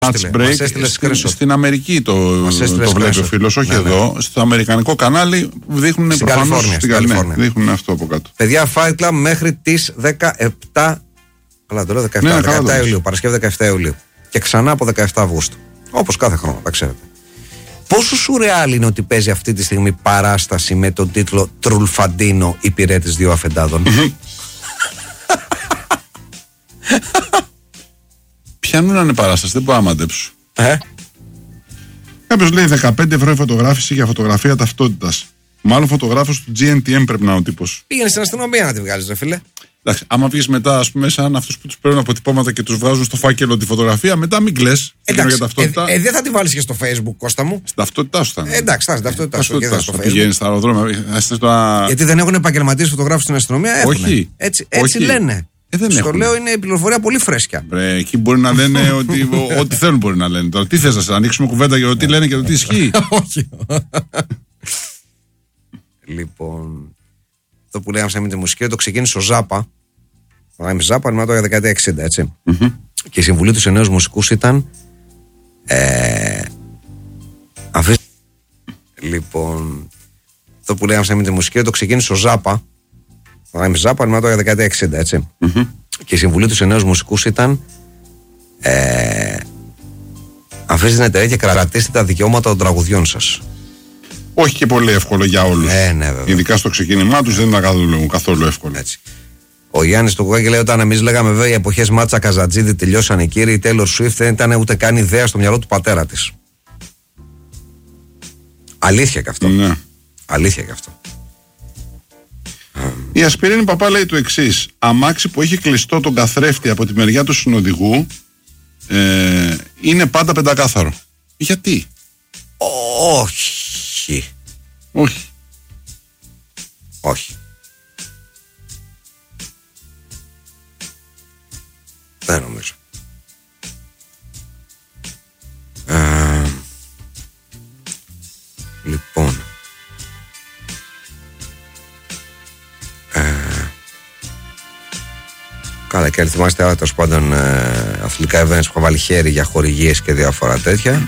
Match break στην Αμερική το βλέπει ο φίλος, όχι εδώ. Στο αμερικανικό κανάλι δείχνουν προφανώς στην Καλιφόρνια. Δείχνουν αυτό από κάτω. Παιδιά, Fight Club μέχρι τις 17. Καλά, το λέω 17 Ιουλίου. Παρασκευή 17 Ιουλίου. Και ξανά από 17 Αυγούστου. Όπως κάθε χρόνο, τα ξέρετε. Πόσο σουρεάλ είναι ότι παίζει αυτή τη στιγμή παράσταση με τον τίτλο Τρουλφαντίνο, υπηρέτης δύο αφεντάδων. Πιανούν να είναι παράσταση, δεν μπορώ να μαντέψω. Κάποιος λέει 15 ευρώ η φωτογράφηση για φωτογραφία ταυτότητας. Μάλλον φωτογράφος του GNTM πρέπει να είναι ο τύπος. Πήγαινε στην αστυνομία να τη βγάλεις, ρε φίλε. Εντάξει, άμα βγεις μετά, ας πούμε, σαν αυτούς που τους παίρνουν αποτυπώματα και τους βγάζουν στο φάκελο τη φωτογραφία, μετά μην κλαις. Εντάξει, δεν θα τη βάλεις και στο Facebook, Κώστα μου. Στην ταυτότητά σου θα είναι. Εντάξει, θα είναι ταυτότητά σου. Θα πηγαίνεις στα αεροδρόμια. Γιατί δεν έχουν επαγγελματίες φωτογράφους στην αστυνομία, όχι. Έτσι λένε. Στο λέω, είναι η πληροφορία πολύ φρέσκια. Εκεί μπορεί να λένε ότι ό,τι θέλουν μπορεί να λένε. Τώρα τι θες να σε ανοίξουμε κουβέντα για το τι λένε και το τι ισχύει. Όχι. Λοιπόν, αυτό που λέγαμε με τη μουσική το ξεκίνησε ο Ζάπα. Ο Ζάπα είναι το για δεκαετία 60, έτσι. Και η συμβουλή του σε νέους μουσικούς ήταν. Λοιπόν, αυτό που λέγαμε με τη μουσική το ξεκίνησε ο Ζάπα. Ο Ζάπα είναι το για δεκαετία 60, έτσι. Και η συμβουλή του σε νέους μουσικούς ήταν. Αφήστε την εταιρεία και κρατήστε τα δικαιώματα των τραγουδιών σας. Όχι και πολύ εύκολο για όλους. Ναι, ειδικά στο ξεκίνημά τους δεν ήταν καθόλου εύκολο. Έτσι. Ο Γιάννης του Κουκάκη λέει: όταν εμείς λέγαμε βέβαια οι εποχές Μάτσα Καζατζίδη τελειώσαν οι κύριοι, η Taylor Swift δεν ήταν ούτε καν ιδέα στο μυαλό του πατέρα της. Αλήθεια και αυτό. Ναι. Αλήθεια και αυτό. Η Ασπιρίνη Παπά λέει το εξής: αμάξι που έχει κλειστό τον καθρέφτη από τη μεριά του συνοδηγού είναι πάντα πεντακάθαρο. Γιατί? Όχι. Δεν νομίζω. Λοιπόν, καλά, και αν θυμάστε τέλος πάντων αθλητικά events που είχα βάλει χέρι για χορηγίες και διάφορα τέτοια.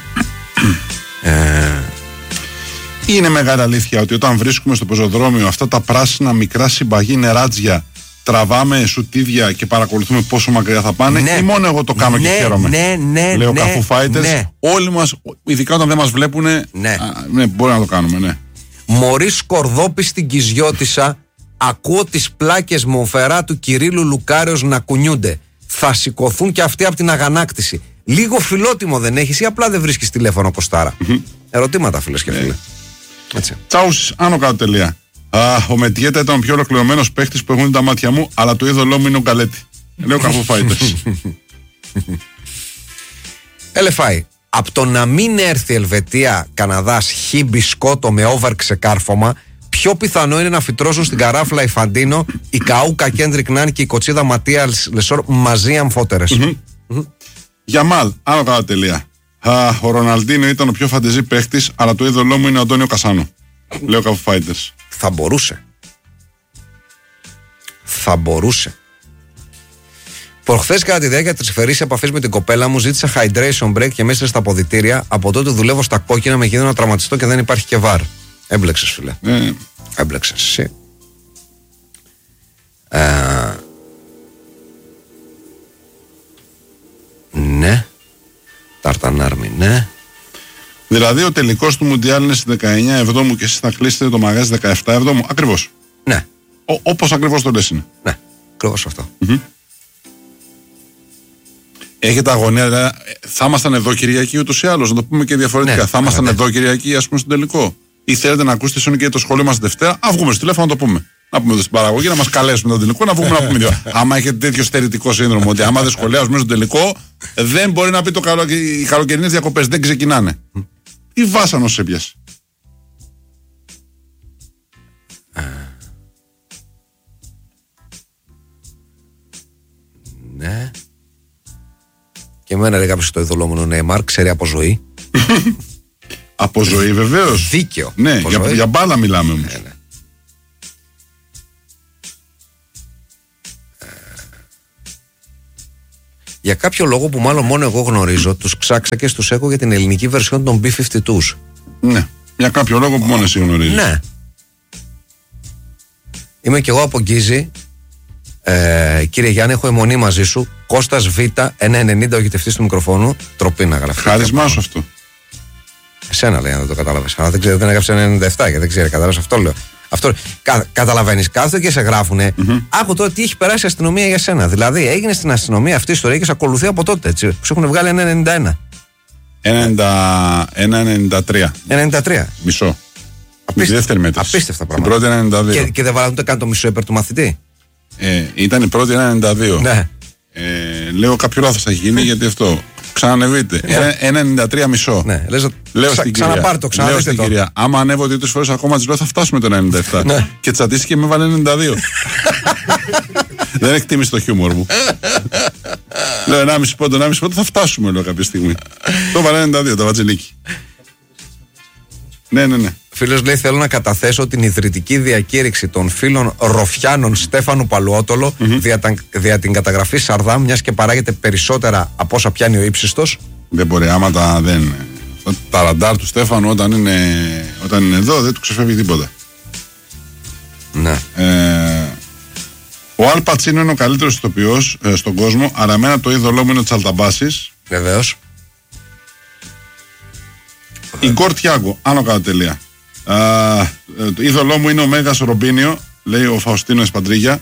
Είναι μεγάλη αλήθεια ότι όταν βρίσκουμε στο πεζοδρόμιο αυτά τα πράσινα μικρά συμπαγή νεράτζια, τραβάμε σουτίδια και παρακολουθούμε πόσο μακριά θα πάνε, ή μόνο εγώ το κάνω και χαίρομαι? Λέω Καφού Fighters, όλοι μας, ειδικά όταν δεν μας βλέπουν, μπορεί να το κάνουμε, ναι. Μωρή Σκορδόπη στην Κιζιώτισσα, ακούω τις πλάκες Μοφερά του Κυρίλου Λουκάριος να κουνιούνται. Θα σηκωθούν και αυτοί από την αγανάκτηση. Λίγο φιλότιμο δεν έχεις ή απλά δεν βρίσκεις τηλέφωνο, Κωστάρα? Ερωτήματα, φίλες και φίλοι. Τσάουσης, άνω κάτω τελεία. Ο Μετιέτα ήταν ο πιο ολοκληρωμένος παίχτης που έχουν τα μάτια μου, αλλά το είδωλό μου είναι ο Γκαλέτη. Λέω Καφού Fighters. Ελεφάι, από το να μην έρθει Ελβετία, Καναδάς, χι μπισκότο με over ξεκάρφωμα, πιο πιθανό είναι να φυτρώσουν στην καράφλα η Φαντίνο, η Καούκα Κέντρικ Νάν και η Κοτσίδα Ματία Λεσόρ μαζί αμφότερες. Γιαμάλ, άνω κάτω τελεία. Ο Ροναλντίνο ήταν ο πιο φαντεζή παίχτης, αλλά το είδωλό μου είναι ο Αντώνιο Κασάνο. Λέω Καφού Fighters. Θα μπορούσε. Προχθές κατά τη διάρκεια της φερής επαφής με την κοπέλα μου ζήτησα hydration break και μέσα στα αποδυτήρια. Από τότε δουλεύω στα κόκκινα με κίνδυνο να τραυματιστώ και δεν υπάρχει και βάρ. Έμπλεξες, φίλε. Έμπλεξες εσύ. Ναι. Ταρτανάρμι, ναι. Δηλαδή ο τελικός του Μουντιάλ είναι στις 19 Εβδόμου και εσείς θα κλείσετε το μαγάζι 17 Εβδόμου. Ακριβώς. Ναι. Όπως ακριβώς το λες είναι. Ναι, ακριβώς αυτό. Έχετε αγωνία, δηλαδή, θα ήμασταν εδώ Κυριακή ούτως ή άλλως, να το πούμε και διαφορετικά. Ναι, θα ήμασταν εδώ Κυριακή, ας πούμε, στον τελικό. Ή θέλετε να ακούσετε στον και το σχολείο μας Δευτέρα, α βγούμε στο τηλέφωνο να το πούμε. Να πούμε εδώ στην παραγωγή, να μας καλέσουμε τον τελικό, να βγούμε να πούμε δύο. Άμα έχετε τέτοιο στερητικό σύνδρομο, ότι άμα δεν σχολιάζουμε στον τελικό, δεν μπορεί να πει οι καλοκαιρινές διακοπές, δεν ξεκινάνε. Τι βάσανο σε πιάσει. Ναι. Και εμένα λέει κάποιος το ειδωλό μου ο Νέιμαρ, ξέρει από ζωή. Από ζωή βεβαίως. Δίκαιο. Ναι, για μπάλα μιλάμε όμως. Ναι. Για κάποιο λόγο που μάλλον μόνο εγώ γνωρίζω, τους ξάξα και τους έχω για την ελληνική βερσιόν των B-52s. Ναι, για κάποιο λόγο που μόνο εσύ γνωρίζεις. Ναι. Είμαι κι εγώ από Γκίζη. Κύριε Γιάννη, έχω αιμονή μαζί σου. Κώστας Β, 1,90 ο γητευτής του μικροφόνου. Τροπή να γραφτεί. Χάρισμά σου αυτό. Εσένα λέει, αν δεν το κατάλαβες. Αλλά δεν έγραψε 97 και δεν ξέρει, κατάλαβες, αυτό λέω. Καταλαβαίνεις, κάθονται και σε γράφουνε. Άκου τώρα τι έχει περάσει η αστυνομία για σένα. Δηλαδή, έγινε στην αστυνομία αυτή η ιστορία και σε ακολουθεί από τότε. Έτσι. Σου έχουν βγάλει 1,91. 1,93. 93. Μισό. Τη δεύτερη μέτρηση. Απίστευτα πράγματα. Την πρώτη 92. Και δεν βάλατε ούτε καν το μισό υπέρ του μαθητή. Ήταν η πρώτη 92. Ναι. Λέω κάποιο λάθος θα γίνει γιατί αυτό. Ξανανεβείτε. 1,93 μισό. Ναι. Λέω στην κυρία, άμα ανέβω 2-3 φορές ακόμα της λέω θα φτάσουμε το 97. Ναι. Και τσατίστηκε και με βάλε 92. Δεν εκτίμησε το χιούμορ μου. Λέω 1,5 πόντο θα φτάσουμε λέω κάποια στιγμή. Το βάλε 92 το βατζελίκι. Ναι. Φίλος λέει: θέλω να καταθέσω την ιδρυτική διακήρυξη των φίλων Ροφιάνων Στέφανου Παλουότολο δια την καταγραφή Σαρδάμ, μιας και παράγεται περισσότερα από όσα πιάνει ο ύψιστος. Δεν μπορεί, άμα τα ραντάρ του Στέφανου όταν είναι εδώ δεν του ξεφεύγει τίποτα. Ναι. Ο Αλ Πατσίνο είναι ο καλύτερος ηθοποιός στον κόσμο, αλλά εμένα το είδωλό μου είναι ο Τσαλταμπάσης. Βεβαίως. Η Γκορ Τιάγκο, άνω κάτω τελεία. Το είδωλό μου είναι ο Μέγας Ρομπίνιο, λέει ο Φαουστίνο Εσπαντρίγια.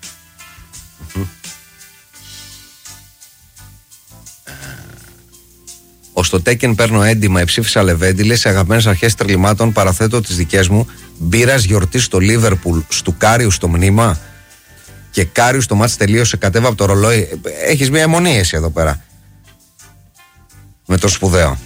Ως το Τέκεν παίρνω έντιμα, ψήφισα Λεβέντη, σε αγαπημένες αρχές τρελημάτων παραθέτω τις δικές μου. Μπύρας γιορτής στο Λίβερπουλ, στου Κάριου στο μνήμα και Κάριου στο μάτς τελείωσε, κατέβα από το ρολόι. Έχεις μια αιμονή εσύ εδώ πέρα με το σπουδαίο.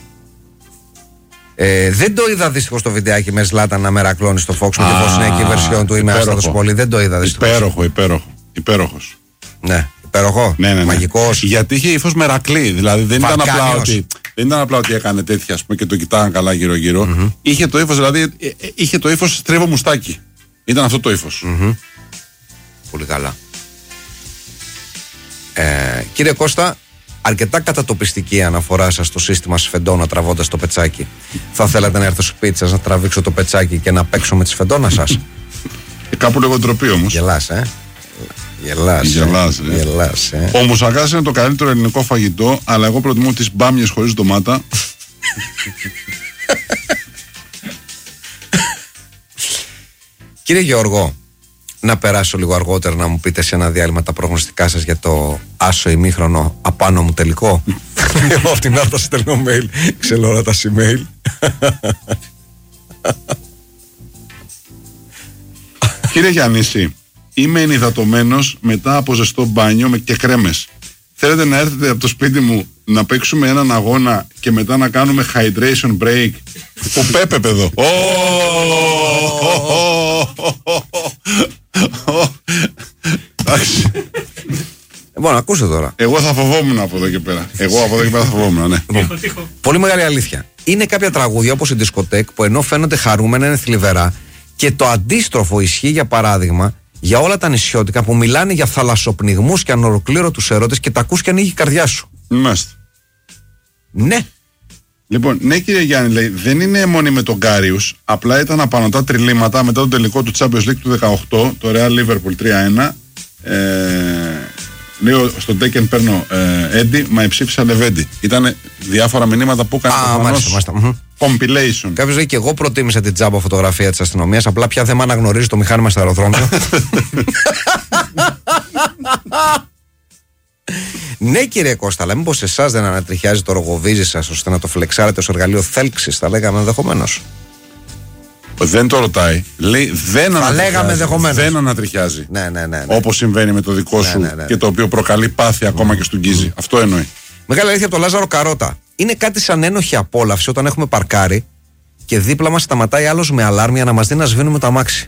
Δεν το είδα δυστυχώς το βιντεάκι με Ζλάταν να μερακλώνει στο Fox με τη βοσνιακή βερσιόν του. Είμαι άστατος πολύ. Δεν το είδα δυστυχώς. Υπέροχος. Ναι, υπέροχο. Ναι. Μαγικός. Γιατί είχε ύφος μερακλή. Δηλαδή δεν ήταν απλά ότι έκανε τέτοια ας πούμε, και το κοιτάγαν καλά γύρω-γύρω. Είχε το ύφος, δηλαδή είχε το ύφος στρέβο μουστάκι. Ήταν αυτό το ύφος. Πολύ καλά. Κύριε Κώστα, αρκετά κατατοπιστική αναφορά σας στο σύστημα σφεντόνα τραβώντας το πετσάκι. Θα θέλατε να έρθω σπίτι σας να τραβήξω το πετσάκι και να παίξω με τη σφεντόνα σας? Κάπου λίγο ντροπή όμως. Γελάς. Ο μουσακάς είναι το καλύτερο ελληνικό φαγητό, αλλά εγώ προτιμώ τις μπάμιες χωρίς ντομάτα. Κύριε Γεωργό, να περάσω λίγο αργότερα να μου πείτε σε ένα διάλειμμα τα προγνωστικά σας για το άσο ημίχρονο απάνω μου τελικό. Εγώ από την Άρτα στέλνω mail, ξέρω όλα τα email. Κύριε Γιαννήση, είμαι ενυδατωμένος μετά από ζεστό μπάνιο και κρέμες. Θέλετε να έρθετε από το σπίτι μου να παίξουμε έναν αγώνα και μετά να κάνουμε hydration break? Ο Πέπε εδώ. Λοιπόν, ακούστε τώρα. Εγώ θα φοβόμουν από εδώ και πέρα. Θα φοβόμουν, ναι. Πολύ μεγάλη αλήθεια. Είναι κάποια τραγούδια όπως η δισκοτέκ που ενώ φαίνονται χαρούμενα είναι θλιβερά, και το αντίστροφο ισχύει για παράδειγμα για όλα τα νησιώτικα που μιλάνε για θαλασσοπνιγμούς και ανολοκλήρωτους ερώτες και τα ακούς και ανοίγει η καρδιά σου. Μάλιστα. Ναι. Λοιπόν, ναι κύριε Γιάννη, λέει, δεν είναι αιμονή με τον Κάριους, απλά ήταν απανωτά τριλήματα μετά τον τελικό του Champions League του 18, το Real Liverpool 3-1. Λέω στον Τέκεν παίρνω Έντι, μα ψήφισα Λεβέντη. Ήταν διάφορα μηνύματα που έκανε μάλιστα. Compilation. Κάποιος λέει και εγώ προτίμησα την τζάμπα φωτογραφία της αστυνομίας, απλά πια δεν με αναγνωρίζει το μηχάνημα στο αεροδρόμιο. Ναι κύριε Κώστα, αλλά μήπως εσάς δεν ανατριχιάζει το ρογοβίζι σας ώστε να το φλεξάρετε ως εργαλείο θέλξης, θα λέγαμε ενδεχομένως? Δεν το ρωτάει. Λέει δεν ανατριχιάζει. Ναι. Όπως συμβαίνει με το δικό σου και το οποίο προκαλεί πάθη ακόμα και στον Γκίζη. Αυτό εννοεί. Μεγάλη αλήθεια από τον Λάζαρο Καρότα. Είναι κάτι σαν ένοχη απόλαυση όταν έχουμε παρκάρει και δίπλα μας σταματάει άλλος με αλάρμια να μας δει να σβήνουμε το αμάξι.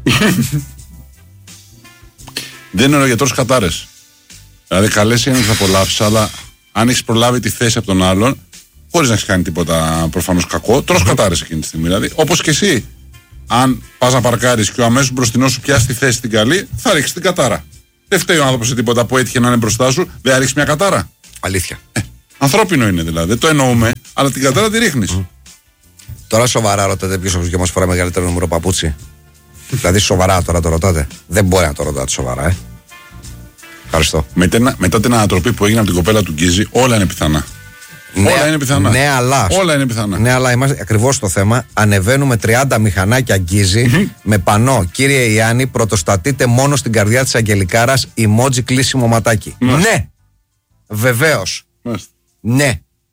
Δεν είναι ο γιατρός κατάρες. Δηλαδή καλές είναι να απολαύσεις, αλλά αν έχεις προλάβει τη θέση από τον άλλον, χωρίς να έχεις κάνει τίποτα προφανώς κακό, τρως κατάρες εκείνη τη στιγμή. Δηλαδή, όπως και εσύ, αν πας να παρκάρεις και ο αμέσως μπροστινός σου πιάσει τη θέση την καλή, θα ρίξεις την κατάρα. Δεν φταίει ο άνθρωπος σε τίποτα που έτυχε να είναι μπροστά σου, δεν θα ρίξει μια κατάρα. Αλήθεια. Ανθρώπινο είναι δηλαδή. Δεν το εννοούμε, αλλά την κατάρα τη ρίχνεις. Τώρα σοβαρά ρωτάτε ποιος από τους δυο μας φοράει μεγαλύτερο νούμερο παπούτσι. Δηλαδή σοβαρά τώρα το ρωτάτε. Δεν μπορεί να το ρωτάτε σοβαρά, Ευχαριστώ. Μετά την ανατροπή που έγινε από την κοπέλα του Γκίζη, όλα είναι πιθανά. Όλα είναι πιθανά. Όλα είναι πιθανά. Ναι, αλλά είμαστε ακριβώς στο θέμα. Ανεβαίνουμε 30 μηχανάκια Γκίζη με πανό. Κύριε Ιάννη, πρωτοστατείτε μόνο στην καρδιά της Αγγελικάρας emoji κλείσιμο ματάκι. Ναι. Βεβαίως. Ναι.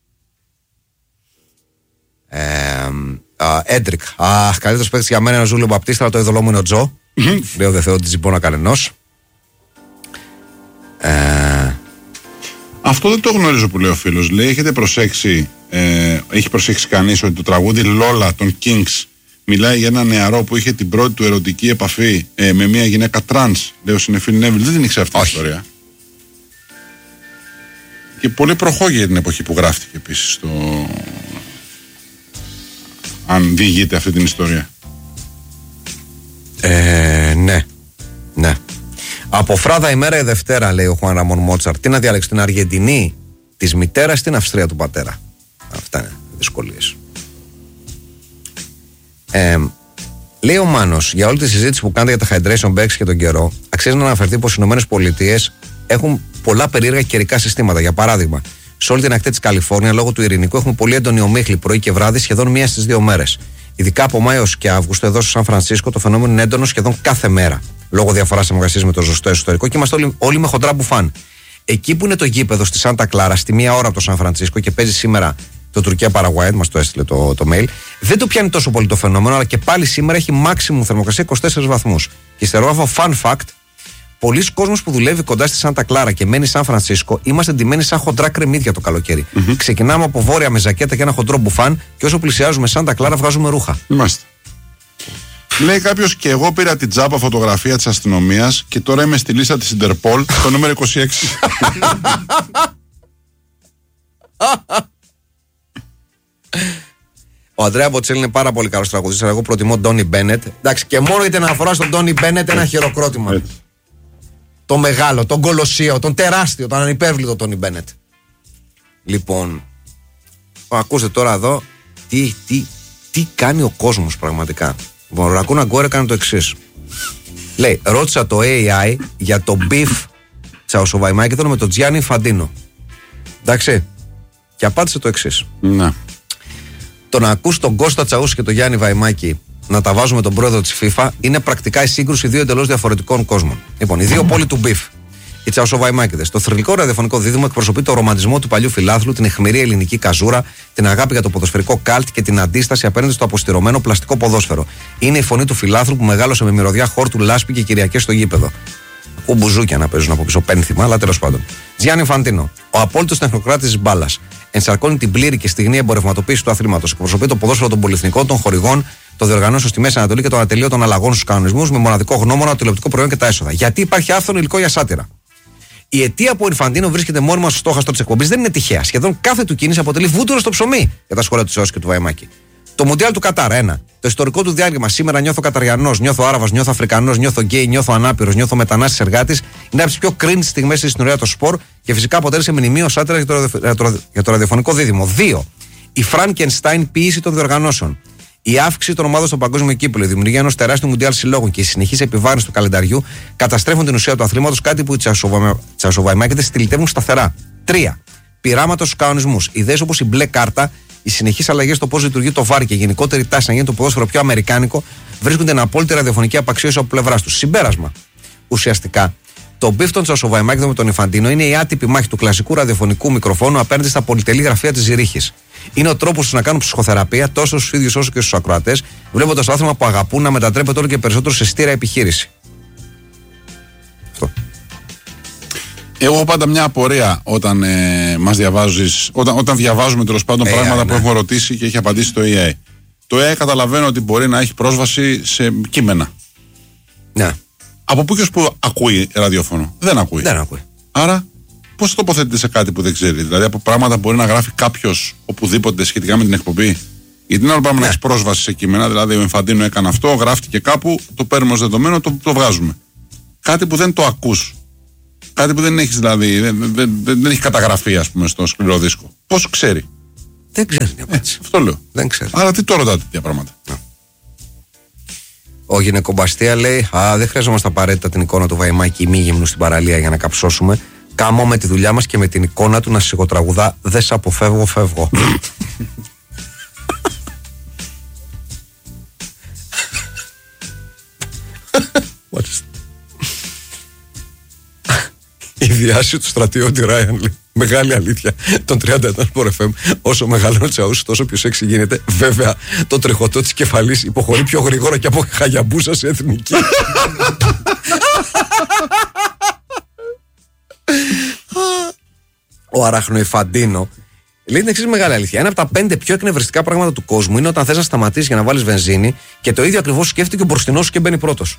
Έντρικ. Καλύτερος παίκτης για μένα είναι ο Ζούλιο Μπαπτίστα, αλλά το είδωλό μου είναι ο Τζο. Λέω δεν θέλω τη τζιμπώνα κανενός. Αυτό δεν το γνωρίζω που λέει ο φίλος. Λέει, έχετε προσέξει, έχει προσέξει κανείς ότι το τραγούδι Λόλα των Kings μιλάει για ένα νεαρό που είχε την πρώτη του ερωτική επαφή με μια γυναίκα τρανς. Λέει ο συνεφίλ Νέβιλ. Δεν την ήξερα αυτή η ιστορία. Και πολύ προχώρησε για την εποχή που γράφτηκε επίσης το... Αν διηγείται αυτή την ιστορία. Ναι. Από φράδα ημέρα η Δευτέρα, λέει ο Χουάν Ραμόν Μότσαρτ. Τι να διάλεξε, την Αργεντινή της μητέρας, την Αυστρία του πατέρα. Αυτά είναι δυσκολίες. Λέει ο Μάνος, για όλη τη συζήτηση που κάνετε για τα hydration bags και τον καιρό, αξίζει να αναφερθεί πως οι ΗΠΑ έχουν πολλά περίεργα καιρικά συστήματα. Για παράδειγμα, σε όλη την ακτή της Καλιφόρνια, λόγω του ειρηνικού, έχουμε πολύ έντονη ομίχλη πρωί και βράδυ σχεδόν μία στις 2 μέρες. Ειδικά από Μάιο και Αύγουστο, εδώ στο Σαν Φρανσίσκο, το φαινόμενο είναι έντονο σχεδόν κάθε μέρα. Λόγω διαφοράς εργασίας με το ζωστό εσωτερικό και είμαστε όλοι με χοντρά μπουφάν. Εκεί που είναι το γήπεδο στη Σάντα Κλάρα, στη 1 ώρα από το Σαν Φρανσίσκο και παίζει σήμερα το Τουρκία-Παραγουάι, μας το έστειλε το mail, δεν το πιάνει τόσο πολύ το φαινόμενο, αλλά και πάλι σήμερα έχει maximum θερμοκρασία 24 βαθμούς. Και στερεόγραφο fun fact, πολλοί κόσμος που δουλεύει κοντά στη Σάντα Κλάρα και μένει Σαν Φρανσίσκο, είμαστε ντυμένοι σαν χοντρά κρεμμύδια το καλοκαίρι. Ξεκινάμε από βόρεια με ζακέτα και ένα χοντρό μπουφάν, και όσο πλησιάζουμε Σάντα Κλάρα βγάζουμε ρούχα. Είμαστε. Λέει κάποιος, και εγώ πήρα την τζάπα φωτογραφία της αστυνομίας και τώρα είμαι στη λίστα της Ιντερπολ, το νούμερο 26. Ο Αντρέα Μποτσέλη είναι πάρα πολύ καλός τραγουδιστής, αλλά εγώ προτιμώ Ντόνι Μπένετ. Εντάξει, και μόνο για την αναφορά στον Ντόνι Μπένετ ένα χειροκρότημα. Το μεγάλο, τον κολοσσίο, τον τεράστιο, τον ανυπέρβλητο Ντόνι Μπένετ. Λοιπόν, ακούστε τώρα εδώ τι κάνει ο κόσμος πραγματικά. Ο Ρακούνα Γκουέρα κάνει το εξής. Λέει, ρώτησα το AI για το beef Τσαουσοβαϊμάκηδονο με τον Τζιάννη Φαντίνο. Εντάξει. Και απάντησε το εξής. Ναι. Το να ακούς τον Κώστα Τσαούσι και τον Γιάννη Βαϊμάκη να τα βάζουμε τον πρόεδρο της FIFA είναι πρακτικά η σύγκρουση δύο εντελώς διαφορετικών κόσμων. Λοιπόν, οι δύο πόλοι του beef. Οι Τσαουσοβαϊμάκηδες. Το θρυλικό ραδιοφωνικό δίδυμο εκπροσωπεί το ρομαντισμό του παλιού φιλάθλου, την αιχμηρή ελληνική καζούρα, την αγάπη για το ποδοσφαιρικό καλτ και την αντίσταση απέναντι στο αποστηρωμένο πλαστικό ποδόσφαιρο. Είναι η φωνή του φιλάθλου που μεγάλωσε με μυρωδιά χόρτου, λάσπη και κυριακές στο γήπεδο. Ακούω μπουζούκια να παίζουν από πίσω, πένθυμα, αλλά τέλος πάντων. Τζιάννη Φαντίνο, ο απόλυτος τεχνοκράτης της μπάλας. Ενσαρκώνει την πλήρη και στιγνή εμπορευματοποίηση του αθλήματος. Εκπροσωπεί το ποδόσφαιρο των πολυεθνικών, των χορηγών, των διοργανώσεων στη Μέση Ανατολή και των ατελείωτων αλλαγών στους κανονισμούς με μοναδικό γνώμονα το τηλεοπτικό προϊόν και τα έσοδα. Γιατί υπάρχει άφθονο υλικό για σάτυρα. Η αιτία που ο Ινφαντίνο βρίσκεται μόνιμα στο στόχαστρο της εκπομπής δεν είναι τυχαία. Σχεδόν κάθε του κίνηση αποτελεί βούτυρο στο ψωμί για τα σχόλια του Τσαούσι και του Βαϊμάκη. Το Μουντιάλ του Κατάρ, 1. Το ιστορικό του διάλειμμα, σήμερα νιώθω Καταριανός, νιώθω Άραβας, νιώθω Αφρικανός, νιώθω γκέι, νιώθω ανάπηρος, νιώθω μετανάστης εργάτης, είναι από τις πιο cringe στιγμές στην ιστορία του σπορ και φυσικά αποτέλεσε μνημείο σάτυρα για το ραδιοφωνικό δίδυμο. 2. Η Frankenstein ποιήση των διοργανώσεων. Η αύξηση των ομάδων στο παγκόσμιο κύπελλο, η δημιουργία ενός τεράστιου Μουντιάλ συλλόγων και η συνεχής επιβάρυνση του καλενταριού καταστρέφουν την ουσία του αθλήματος, κάτι που οι Τσαουσοβαϊμάκηδες στυλιτεύουν σταθερά. 3. Πειράματα στους κανονισμούς. Ιδέες όπως η μπλε κάρτα, οι συνεχείς αλλαγές στο πώς λειτουργεί το VAR και η γενικότερη τάση να γίνει το ποδόσφαιρο πιο αμερικάνικο βρίσκονται εν απόλυτη ραδιοφωνική απαξίωση από πλευράς τους. Συμπέρασμα. Ουσιαστικά, το μπιφ των Τσαουσοβαϊμάκηδων με τον Ινφαντίνο είναι η άτυπη μάχη του κλασικού ραδιοφωνικού μικροφόνου απέναντι στα πολυτελή γραφεία της Ζηρίχης. Είναι ο τρόπος τους να κάνουν ψυχοθεραπεία τόσο στους ίδιους όσο και στους ακροατές, βλέποντας το άθλημα που αγαπούν να μετατρέπεται όλο και περισσότερο σε στήρα επιχείρηση. Αυτό. Εγώ έχω πάντα μια απορία όταν μας διαβάζεις, όταν διαβάζουμε τέλος πάντων πράγματα που έχουμε ρωτήσει και έχει απαντήσει το AI. Το AI καταλαβαίνω ότι μπορεί να έχει πρόσβαση σε κείμενα. Ναι. Από πού και ως που ακούει ραδιόφωνο? Δεν ακούει. Δεν ακούει. Άρα, πώς θα τοποθετείται σε κάτι που δεν ξέρει? Δηλαδή, από πράγματα μπορεί να γράφει κάποιος οπουδήποτε σχετικά με την εκπομπή. Γιατί είναι άλλο πράγμα να έχει πρόσβαση σε κείμενα. Δηλαδή, ο Ινφαντίνο έκανε αυτό, γράφτηκε κάπου, το παίρνουμε ως δεδομένο, το βγάζουμε. Κάτι που δεν το ακούς. Κάτι που δεν έχει δηλαδή, δεν έχει καταγραφεί, ας πούμε, στο σκληρό δίσκο. Πώς ξέρει? Δεν ξέρει. Αυτό λέω. Δεν ξέρει. Άρα τι το ρωτάτε τέτοια πράγματα? Ο γυναικομπαστία λέει: δεν χρειαζόμαστε απαραίτητα την εικόνα του Βαϊμάκη ημίγυμνου στην παραλία για να καψώσουμε. Κάμω με τη δουλειά μας και με την εικόνα του να σιγοτραγουδά. Δεν σ' αποφεύγω, φεύγω. Η διάση του στρατιώτη Ράιαν λέει: μεγάλη αλήθεια των 30 ετών Sport FM. Όσο μεγαλώνει ο Τσαούσης, τόσο πιο σεξι γίνεται. Βέβαια, το τρεχωτό της κεφαλής υποχωρεί πιο γρήγορα και από Χαγιαμπούσα σε εθνική. Ο Αραχνοϊφαντίνο λέει την εξής μεγάλη αλήθεια. Ένα από τα 5 πιο εκνευριστικά πράγματα του κόσμου είναι όταν θες να σταματήσεις για να βάλεις βενζίνη και το ίδιο ακριβώς σκέφτεται και ο μπροστινός σου και μπαίνει πρώτος.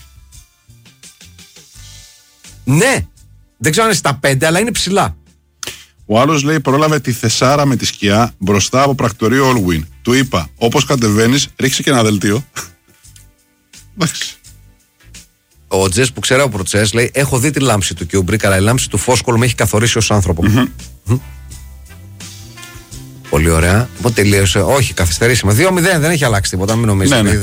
Ναι, δεν ξέρω αν είναι στα 5, αλλά είναι ψηλά. Ο άλλος λέει: πρόλαβε τη Θεσάρα με τη σκιά μπροστά από πρακτορείο Allwin. Του είπα: όπως κατεβαίνεις, ρίξε και ένα δελτίο. Εντάξει. Ο Τζες που ξέρω από Τσες λέει: έχω δει τη λάμψη του Κιούμπρικ, αλλά η λάμψη του Φόσκολου με έχει καθορίσει ως άνθρωπο. Πολύ ωραία. Λοιπόν, τελείωσε. Όχι, καθυστερήσαμε. 2-0, δεν έχει αλλάξει τίποτα. Μην νομίζετε ότι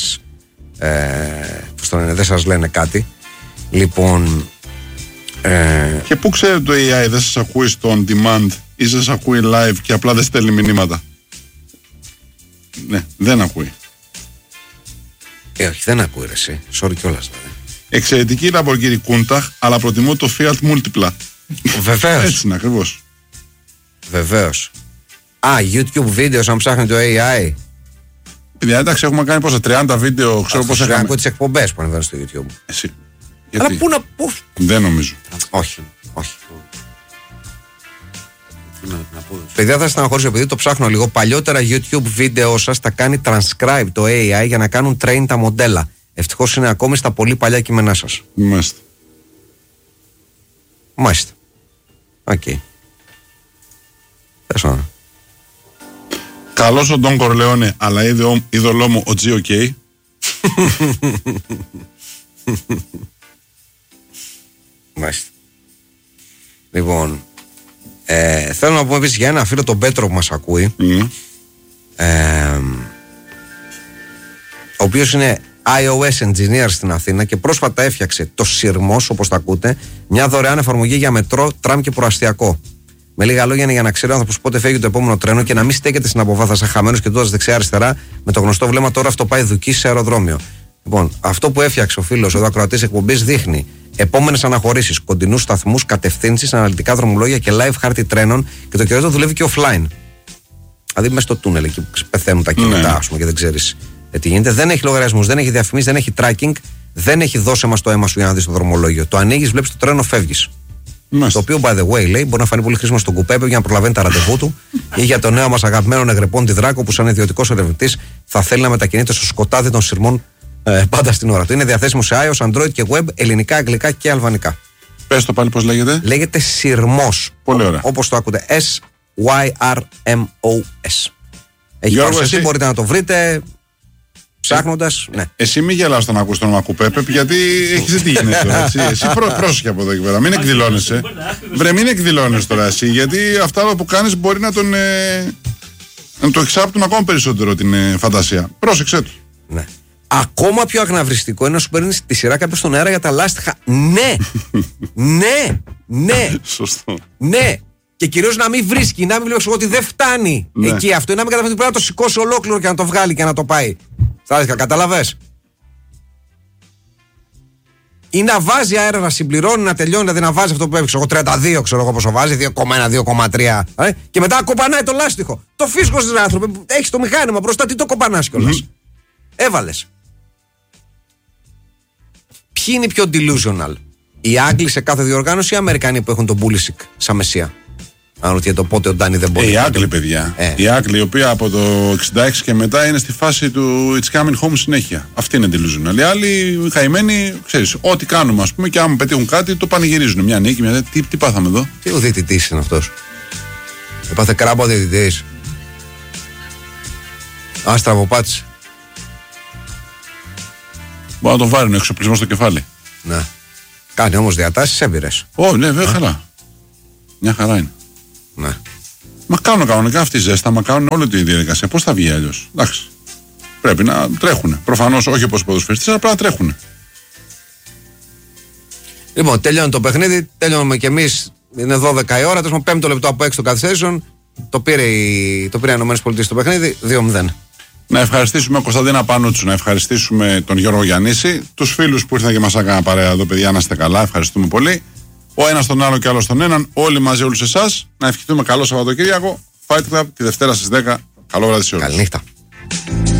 δεν σας λένε κάτι. Λοιπόν. Και πού ξέρετε το AI δεν σας ακούει στο on demand ή σας ακούει live και απλά δεν στέλνει μηνύματα? Ναι, δεν ακούει. Όχι, δεν ακούει ρε εσύ. Sorry κιόλας δηλαδή. Εξαιρετική Lamborghini Countach, αλλά προτιμώ το Fiat Multipla. Βεβαίως. Έτσι είναι ακριβώς. Βεβαίως. YouTube βίντεο αν ψάχνει το AI. Παιδιά, εντάξει, έχουμε κάνει πόσα 30 βίντεο, ξέρω πώς έκαμε. Ακούω τις εκπομπές που ανεβαίνουν στο YouTube. Εσύ. Γιατί? Αλλά πού να. Δεν νομίζω. Όχι. Παιδιά, θα στεναχωρήσω επειδή το ψάχνω λίγο. Παλιότερα YouTube βίντεο σας τα κάνει transcribe το AI για να κάνουν train τα μοντέλα. Ευτυχώς είναι ακόμη στα πολύ παλιά κείμενά σας. Μάλιστα. Οκ. Καλός ο Ντον Κορλεόνε, αλλά είδωλό μου ο GOK. Μάλιστα. Λοιπόν, θέλω να πω επίσης για ένα φίλο τον Πέτρο που μας ακούει, ο οποίος είναι iOS engineer στην Αθήνα και πρόσφατα έφτιαξε το Συρμός, όπως τα ακούτε, μια δωρεάν εφαρμογή για μετρό, τραμ και προαστιακό. Με λίγα λόγια είναι για να ξέρει ο άνθρωπος πότε φεύγει το επόμενο τρένο και να μην στέκεται στην αποβάθρα χαμένος και τούτας δεξιά-αριστερά με το γνωστό βλέμμα τώρα αυτό πάει δουκί σε αεροδρόμιο. Λοιπόν, αυτό που έφτιαξε ο φίλος εδώ ακροατής εκπομπής δείχνει επόμενες αναχωρήσεις, κοντινούς σταθμούς, κατευθύνσεις, αναλυτικά δρομολόγια και live χάρτη τρένων και το καιρό δουλεύει και offline. Δηλαδή μέσα στο τούνελ εκεί που πεθαίνουν τα κινητά, ας πούμε, και δεν ξέρεις τι γίνεται. Δεν έχει λογαριασμούς, δεν έχει διαφημίσεις, δεν έχει tracking, δεν έχει δώσε μας το αίμα σου για να δεις το δρομολόγιο. Το ανοίγεις, βλέπεις το τρένο, φεύγεις. Το οποίο, by the way, λέει, μπορεί να φανεί πολύ χρήσιμο στον κουπέπε για να προλαβαίνει τα ραντεβού του ή για το νέο μας αγαπημένο Νεγρεπόντι Δράκο που, σαν ιδιωτικός ερευνητής, θα θέλει να μετακινείται στο σκοτάδι των σειρμών πάντα στην ώρα του. Είναι διαθέσιμο σε iOS, Android και web, ελληνικά, αγγλικά και αλβανικά. Πες το πάλι πώς λέγεται. Λέγεται Συρμός. Πολύ ωραία. Όπως το ακούτε. SYRMOS. Έχει παρουσιαστεί, μπορείτε να το βρείτε. Ψάχνοντας, ναι. Εσύ μην γελάς όταν ακούς τον Μακουπέπε, γιατί έχεις δει τι γίνεται τώρα. Εσύ πρόσεχε από εδώ και πέρα. Μην εκδηλώνεσαι. Βρε, μην εκδηλώνεσαι τώρα εσύ, γιατί αυτά που κάνεις μπορεί να το εξάπτουν ακόμα περισσότερο την φαντασία. Πρόσεξε του. Ναι. Ακόμα πιο αγναυριστικό είναι να σου παίρνει τη σειρά κάποιος στον αέρα για τα λάστιχα. Ναι! Ναι! Σωστό. Ναι! Και κυρίως να μην βρίσκει, να μην βλέπεις ότι δεν φτάνει εκεί αυτό. Να μην καταφέρει ότι πρέπει να το σηκώσει ολόκληρο και να το βγάλει και να το πάει. Κατάλαβες. Ή να βάζει αέρα, να συμπληρώνει, να τελειώνει, δηλαδή να βάζει αυτό που έπαιξε. Εγώ 32 ξέρω εγώ πόσο βάζει, 2,1, 2,3. Και μετά κοπανάει το λάστιχο. Το φίσκος της άνθρωπε. Έχεις το μηχάνημα μπροστά, τι το κοπανάς κιόλας. Έβαλες. Ποιοι είναι οι πιο delusional, οι Άγγλοι σε κάθε διοργάνωση ή οι Αμερικανοί που έχουν τον Πούλησικ σαν μεσία? Αν ρωτιέται πότε ο Ντάνι δεν μπορεί. Οι Άγγλοι, παιδιά. Οι Άγγλοι, οι οποίοι από το 66 και μετά είναι στη φάση του It's coming home συνέχεια. Αυτή είναι delusional. Οι άλλοι χαϊμένοι, ξέρεις, ό,τι κάνουμε, ας πούμε, και άμα πετύχουν κάτι, το πανηγυρίζουν. Μια νίκη, μια. Τι πάθαμε εδώ. Τι ο διαιτητής είναι αυτός. Έπαθε κράμπο ο διαιτητής. Στραβοπάτησε. Μπορεί να το βάλει ο εξοπλισμό στο κεφάλι. Ναι. Κάνει όμως διατάσεις έμπειρες. Ναι, βέβαια, χαρά. Μια χαρά είναι. Ναι. Μα κάνουν κανονικά αυτή η ζέστα, μα κάνουν όλη τη διαδικασία. Πώς θα βγει αλλιώς? Εντάξει. Πρέπει να τρέχουν. Προφανώς όχι όπως οι ποδοσφαιριστές, αλλά πρέπει να τρέχουν. Λοιπόν, τελειώνει το παιχνίδι, τελειώνουμε κι εμείς. Είναι 12 η ώρα, τέλος 5 λεπτό από 6 των καθυστερήσεων. Το πήρε οι ΗΠΑ στο παιχνίδι, 2-0. Να ευχαριστήσουμε Κωνσταντίνα Πανούτσου, να ευχαριστήσουμε τον Γιώργο Γιαννίση, τους φίλους που ήρθαν και μας έκαναν παρέα εδώ, παιδιά, να είστε καλά, ευχαριστούμε πολύ. Ο ένας τον άλλο και άλλο τον έναν, όλοι μαζί, όλους εσάς. Να ευχηθούμε καλό Σαββατοκύριακο. Fight Club τη Δευτέρα στις 10. Καλό βράδυ σε όλους. Καληνύχτα.